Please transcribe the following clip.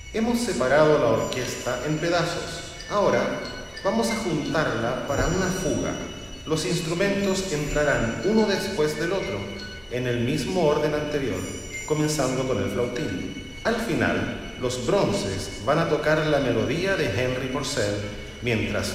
Hemos separado la orquesta en pedazos. Ahora vamos a juntarla para una fuga. Los instrumentos entrarán uno después del otro, en el mismo orden anterior, comenzando con el flautín. Al final, los bronces van a tocar la melodía de Henry Purcell, mientras